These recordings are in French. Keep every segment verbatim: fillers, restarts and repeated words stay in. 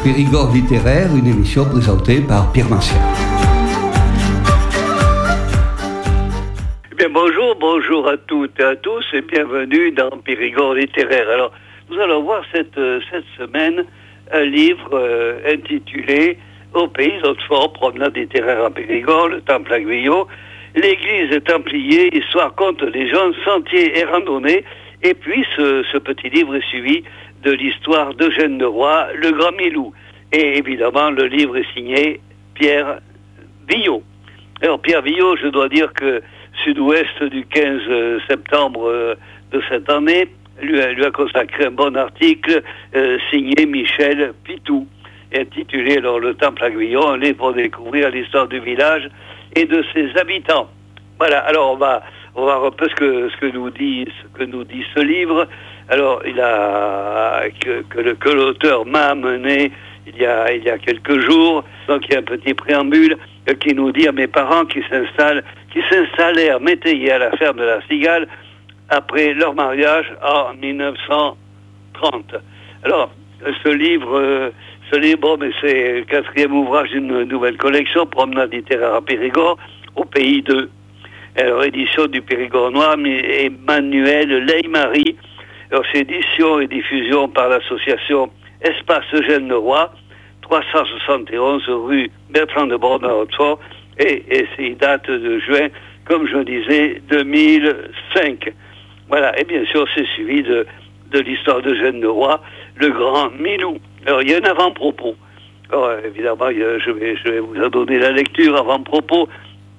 Périgord littéraire, une émission présentée par Pierre Manciel. Bien, bonjour, bonjour à toutes et à tous et bienvenue dans Périgord littéraire. Alors, nous allons voir cette, cette semaine un livre euh, intitulé Au pays d'Oxford, promenade littéraire à Périgord, le Temple à Guyot, l'église des Templiers, histoire, conte, légende, sentiers et randonnées. Et puis ce, ce petit livre est suivi de l'histoire d'Eugène de Roy, le Grand Milou. Et évidemment, le livre est signé Pierre Villot. Alors Pierre Villot, je dois dire que Sud-Ouest du quinze septembre de cette année lui a, lui a consacré un bon article euh, signé Michel Pitou, intitulé alors Le Temple à Guyot, un livre pour découvrir l'histoire du village et de ses habitants. Voilà, alors on va on va voir un peu ce que ce que nous dit ce que nous dit ce livre. Alors il a que que, le, que l'auteur m'a amené il y a il y a quelques jours. Donc il y a un petit préambule euh, qui nous dit à mes parents qui s'installent qui s'installèrent métayers à la ferme de la Cigale après leur mariage en mille neuf cent trente. Alors ce livre euh, ce livre bon, mais c'est le quatrième ouvrage d'une nouvelle collection, Promenade littéraire à Périgord, au pays de alors, édition du Périgord Noir, Emmanuel Ley-Marie. Alors, c'est édition et diffusion par l'association Espace Eugène de Roy, trois cent soixante et onze rue Bertrand de Bordeaux à Oxford, et, et c'est date de juin, comme je disais, deux mille cinq. Voilà, et bien sûr, c'est suivi de, de l'histoire d'Eugène de Roy, le Grand Milou. Alors, il y a un avant-propos. Alors, évidemment, je vais, je vais vous en donner la lecture, avant-propos.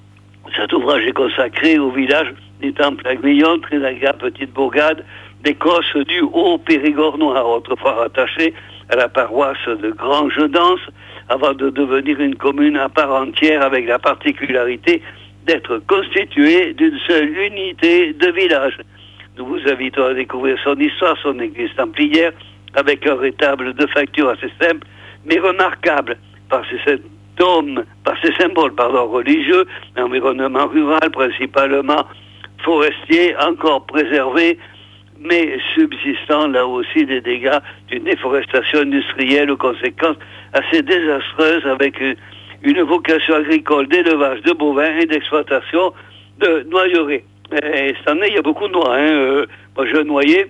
Cet ouvrage est consacré au village des Temples à Guyot, très agréable petite bourgade d'Écosse du Haut-Périgord noir, autrefois rattachée à la paroisse de Grange-Dance, avant de devenir une commune à part entière avec la particularité d'être constituée d'une seule unité de village. Nous vous invitons à découvrir son histoire, son église templière, avec un rétable de facture assez simple, mais remarquable par ses dômes, par ses symboles pardon, religieux, l'environnement rural, principalement forestier, encore préservé, mais subsistant là aussi des dégâts d'une déforestation industrielle aux conséquences assez désastreuses, avec une vocation agricole d'élevage de bovins et d'exploitation de noyeraies. Et cette année, il y a beaucoup de noix. Hein. Euh, moi, je noyais,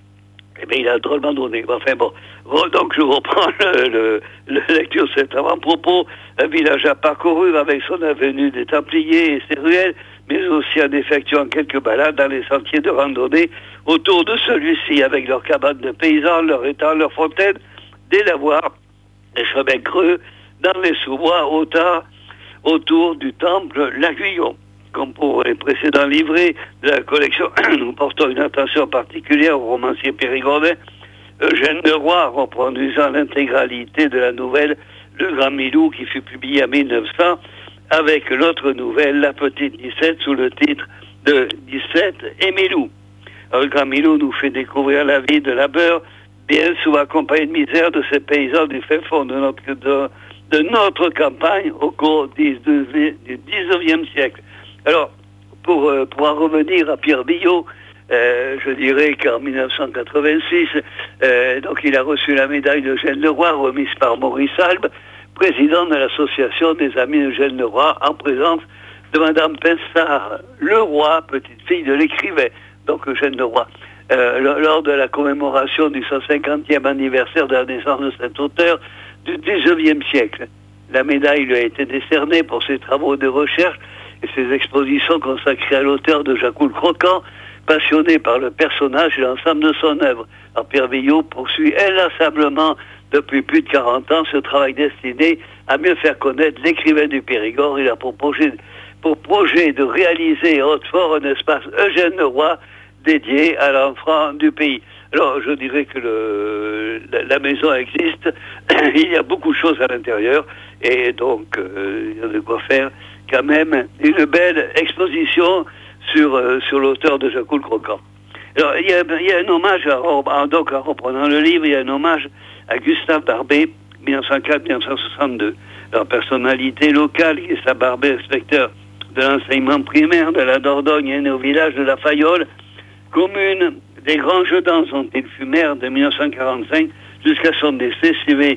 eh bien, il a drôlement donné. Enfin bon, donc je reprends le, le, le lecture de cet avant-propos. Un village à parcourir avec son avenue des Templiers et ses ruelles, mais aussi en effectuant quelques balades dans les sentiers de randonnée autour de celui-ci, avec leurs cabanes de paysans, leurs étangs, leurs fontaines, des lavoirs, des chemins creux, dans les sous-bois autant autour du temple La Guyot. Comme pour les précédents livrets de la collection, nous portons une attention particulière au romancier périgordais Eugène de Roy, reproduisant l'intégralité de la nouvelle Le Grand Milou, qui fut publiée en mille neuf cents, avec l'autre nouvelle, La Petite dix-sept, sous le titre de dix-sept et Milou. Alors, le Grand Milou nous fait découvrir la vie de labeur, bien souvent accompagnée de misère de ces paysans du fin fond de notre, de, de notre campagne au cours du dix-neuvième siècle. Alors, pour, euh, pour en revenir à Pierre Villot, euh, je dirais qu'en mille neuf cent quatre-vingt-six, euh, donc il a reçu la médaille d'Eugène de Roy, remise par Maurice Albe, président de l'association des Amis d'Eugène de Roy, en présence de Madame Pinsard Leroy, petite fille de l'écrivain, donc Eugène de Roy. Euh, lors de la commémoration du cent cinquantième anniversaire de la naissance de cet auteur du dix-neuvième siècle. La médaille lui a été décernée pour ses travaux de recherche et ses expositions consacrées à l'auteur de Jacques Croquant, passionné par le personnage et l'ensemble de son œuvre. Alors Pierre Villot poursuit inlassablement depuis plus de quarante ans ce travail destiné à mieux faire connaître l'écrivain du Périgord. Il a pour projet, pour projet de réaliser à Hautefort un espace Eugène de Roy dédié à l'enfant du pays. Alors je dirais que le, la, la maison existe, il y a beaucoup de choses à l'intérieur et donc euh, il y a de quoi faire quand même une belle exposition sur, euh, sur l'auteur de Jacques Croquant. Alors, il y a, il y a un hommage, à, donc en reprenant le livre, il y a un hommage à Gustave Barbet, mille neuf cent quatre à mille neuf cent soixante-deux. Alors, personnalité locale, Gustave Barbet, inspecteur de l'enseignement primaire de la Dordogne, est né au village de La Fayolle, commune des Granges-Dance, dont il fut maire de mille neuf cent quarante-cinq jusqu'à son décès, suivi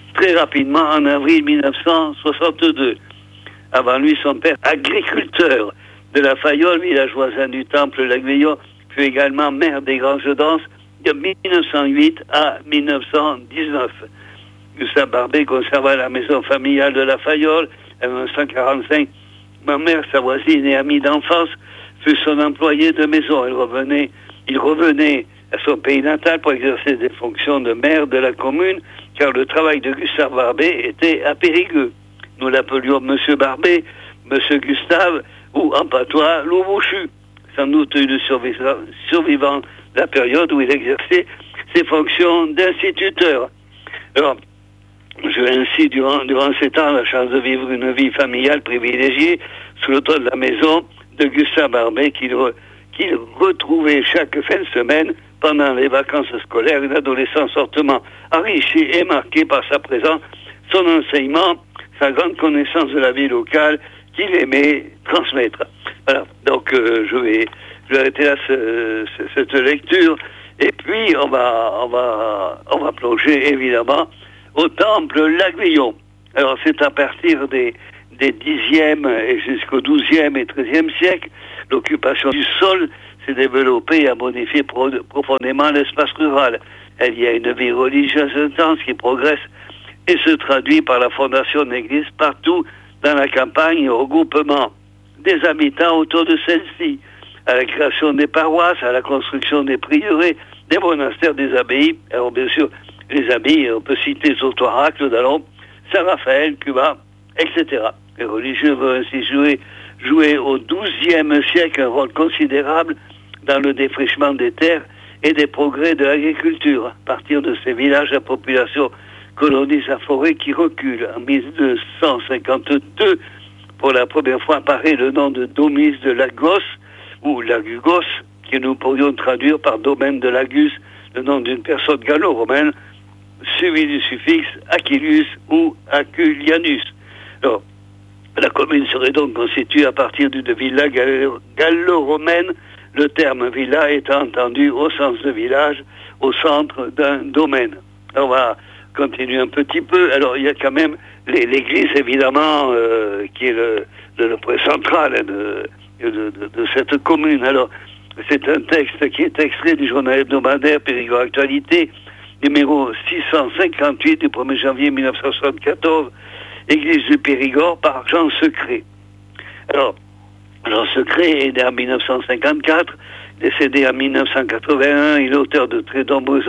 très rapidement en avril mille neuf cent soixante-deux. Avant lui, son père, agriculteur de la Fayolle, village voisin du Temple-l'Aiguillon, fut également maire des Granges-Danses de mille neuf cent huit à mille neuf cent dix-neuf. Gustave Barbet conserva la maison familiale de la Fayolle en mille neuf cent quarante-cinq. Ma mère, sa voisine et amie d'enfance, fut son employé de maison. Elle revenait, il revenait à son pays natal pour exercer des fonctions de maire de la commune, car le travail de Gustave Barbet était à Périgueux. Nous l'appelions Monsieur Barbet, Monsieur Gustave, ou en patois, Louvouchu, sans doute une survivant de la période où il exerçait ses fonctions d'instituteur. Alors, j'ai ainsi, durant, durant ces temps, la chance de vivre une vie familiale privilégiée sous le toit de la maison de Gustave Barbet, qu'il, re, qu'il retrouvait chaque fin de semaine pendant les vacances scolaires, une adolescence fortement enrichie et marquée par sa présence, son enseignement, sa grande connaissance de la vie locale qu'il aimait transmettre. Voilà, donc euh, je, vais, je vais arrêter là ce, ce, cette lecture, et puis on va, on va, on va plonger évidemment au temple l'Aiguillon. Alors c'est à partir des, des dixième et jusqu'au douzième et treizième siècle, l'occupation du sol s'est développée et a modifié pro- profondément l'espace rural. Il y a une vie religieuse intense qui progresse et se traduit par la fondation d'églises partout dans la campagne et au regroupement des habitants autour de celle-ci, à la création des paroisses, à la construction des prieurés, des monastères, des abbayes. Alors bien sûr, les abbayes, on peut citer Sautoirac, le Dallon, Saint-Raphaël, Cuba, et cetera. Les religieux vont ainsi jouer, jouer au douzième siècle un rôle considérable dans le défrichement des terres et des progrès de l'agriculture. À partir de ces villages, la population colonise la forêt qui recule. En mille deux cent cinquante-deux, pour la première fois apparaît le nom de Domus de Lagos, ou Lagugos, que nous pourrions traduire par domaine de Lagus, le nom d'une personne gallo-romaine, suivi du suffixe Aquilus ou Aculianus. Alors, la commune serait donc constituée à partir d'une villa gallo-romaine, le terme villa étant entendu au sens de village, au centre d'un domaine. Alors, on va continuer un petit peu. Alors, il y a quand même l'église, évidemment, euh, qui est le, le, le point central de, de, de, de cette commune. Alors, c'est un texte qui est extrait du journal hebdomadaire Périgord Actualité, numéro six cent cinquante-huit du premier janvier mille neuf cent soixante-quatorze, Église du Périgord par Jean Secret. Alors, Jean Secret est né en mille neuf cent cinquante-quatre, décédé en mille neuf cent quatre-vingt-un, il est auteur de très nombreux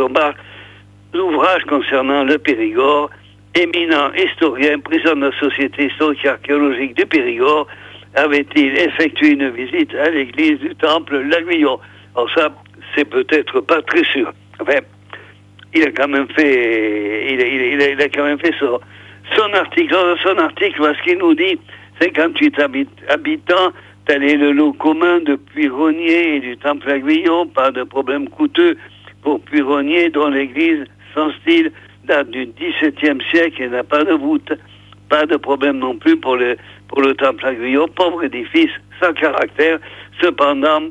ouvrages concernant le Périgord, éminent historien, président de la Société historique et archéologique du Périgord, avait-il effectué une visite à l'église du Temple l'Aiguillon. Alors ça, c'est peut-être pas très sûr. Enfin, il a quand même fait, il a, il a, il a quand même fait son, son article. Dans son article, voilà ce qu'il nous dit, cinquante-huit habitants, tel est le lot commun de Puyronier et du Temple l'Aiguillon, pas de problème coûteux pour Puyronier, dont l'église, sans style, date du dix-septième siècle et n'a pas de voûte. Pas de problème non plus pour le, pour le Temple l'Aiguillon, pauvre édifice, sans caractère, cependant,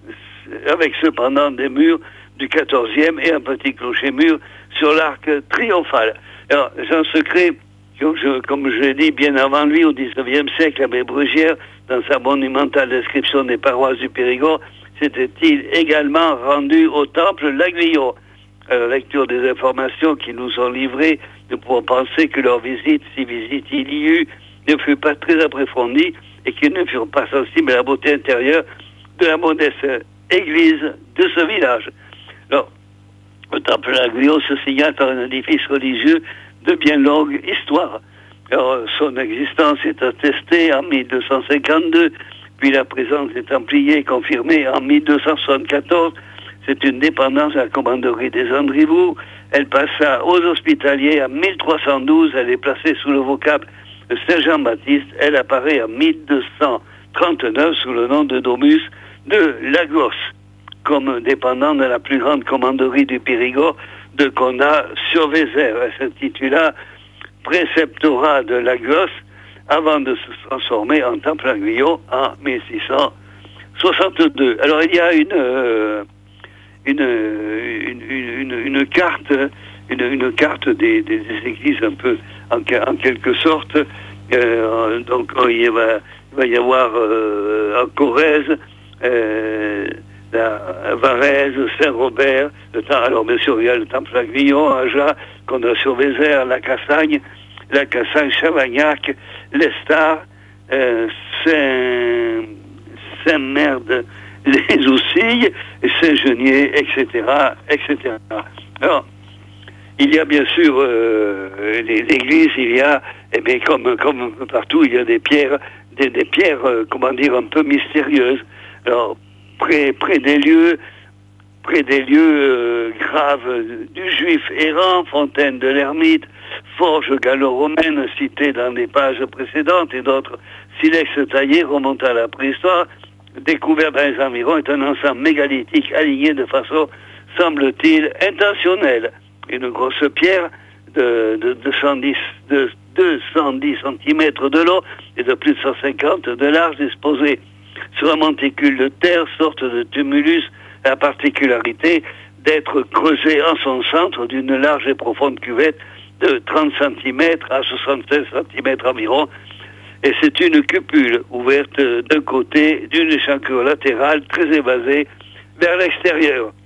avec cependant des murs du quatorzième et un petit clocher-mur sur l'arc triomphal. Alors, Jean Secret, je, comme je l'ai dit bien avant lui, au dix-neuvième siècle, l'abbé Brugière, dans sa monumentale description des paroisses du Périgord, s'était-il également rendu au Temple l'Aiguillon. À la lecture des informations qui nous sont livrées, nous pouvons penser que leur visite, si visite il y eut, ne fut pas très approfondie et qu'ils ne furent pas sensibles à la beauté intérieure de la modeste église de ce village. Alors, le Temple l'Aiguillon se signale par un édifice religieux de bien longue histoire. Alors, son existence est attestée en mille deux cent cinquante-deux, puis la présence des Templiers confirmée en mille deux cent soixante-quatorze. C'est une dépendance à la commanderie des Andrivoux. Elle passa aux Hospitaliers en mille trois cent douze. Elle est placée sous le vocable de Saint Jean-Baptiste. Elle apparaît en mille deux cent trente-neuf sous le nom de Domus de Lagos, comme dépendant de la plus grande commanderie du Périgord de Condat-sur-Vézère. Elle s'intitula Préceptorat de Lagos avant de se transformer en Temple l'Aiguillon en mille six cent soixante-deux. Alors il y a une, euh, une, une, une, une carte une, une carte des, des, des églises un peu, en, en quelque sorte. Euh, donc il va, il va y avoir euh, en Corrèze, euh, la Varèse, Saint-Robert, le temps, alors bien sûr il y a le temple Aiguillon, Aja, Condon-sur-Vézère, la Cassagne, la Cassagne, Chavagnac, l'Estar, euh, Saint, Saint-Merde, les Oussilles, Saint-Genier, et cetera, et cetera. Alors, il y a bien sûr euh, l'église, il y a, eh bien, comme, comme partout, il y a des pierres, des, des pierres, euh, comment dire, un peu mystérieuses. Alors, près, près des lieux, près des lieux euh, graves du juif errant, fontaine de l'ermite, forge gallo-romaine citée dans les pages précédentes et d'autres silex taillés remontant à la préhistoire, découvert dans les environs, est un ensemble mégalithique aligné de façon, semble-t-il, intentionnelle. Une grosse pierre de, de, de, cent dix, de deux cent dix centimètres de long et de plus de cent cinquante de large, disposée sur un monticule de terre, sorte de tumulus, la particularité d'être creusé en son centre d'une large et profonde cuvette de trente centimètres à soixante-seize centimètres environ. Et c'est une cupule ouverte d'un côté d'une échancrure latérale très évasée vers l'extérieur.